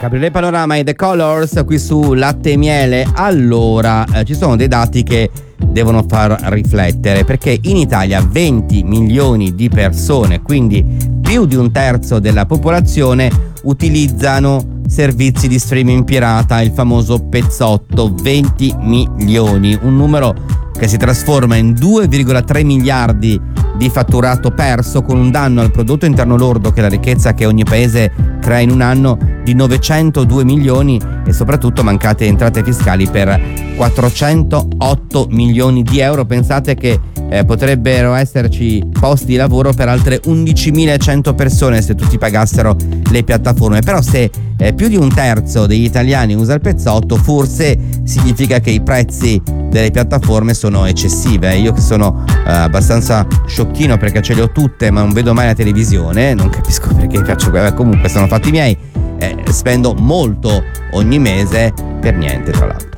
Cabriolet Panorama e The Colors qui su Latte e Miele. Allora, ci sono dei dati che devono far riflettere, perché in Italia 20 milioni di persone, quindi più di un terzo della popolazione, utilizzano servizi di streaming pirata, il famoso pezzotto. 20 milioni, un numero che si trasforma in 2,3 miliardi di fatturato perso, con un danno al prodotto interno lordo, che è la ricchezza che ogni paese crea in un anno, di 902 milioni e soprattutto mancate entrate fiscali per 408 milioni di euro. Pensate che potrebbero esserci posti di lavoro per altre 11.100 persone se tutti pagassero le piattaforme. Però se più di un terzo degli italiani usa il pezzotto, forse significa che i prezzi delle piattaforme sono eccessive. Io che sono abbastanza sciocchino perché ce le ho tutte ma non vedo mai la televisione, non capisco perché faccio comunque sono fatti miei, spendo molto ogni mese per niente, tra l'altro.